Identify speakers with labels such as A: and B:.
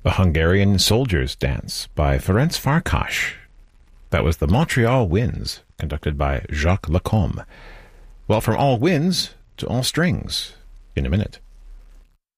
A: The Hungarian Soldiers Dance by Ferenc Farkas. That was the Montreal Winds, conducted by Jacques Lacombe. Well, from all winds to all strings, in a minute.